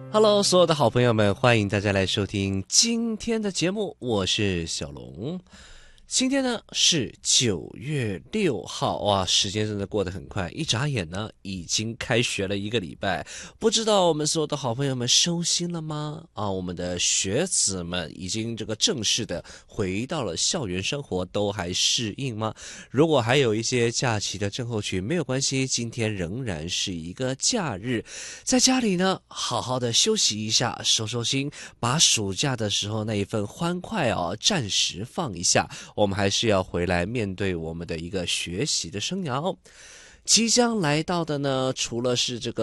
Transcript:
Hello，所有的好朋友们，欢迎大家来收听今天的节目，我是小龙。今天呢是9月6号，哇，时间真的过得很快，一眨眼呢已经开学了一个礼拜。不知道我们所有的好朋友们收心了吗？我们的学子们已经正式的回到了校园生活，都还适应吗？如果还有一些假期的症候群，没有关系，今天仍然是一个假日，在家里呢好好的休息一下，收收心，把暑假的时候那一份欢快暂时放一下。我们还是要回来面对我们的一个学习的生涯。即将来到的呢，除了是